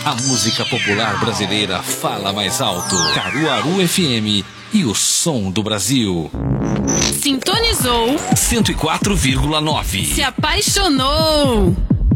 A música popular brasileira fala mais alto. Caruaru FM e o som do Brasil. Sintonizou 104,9. Se apaixonou.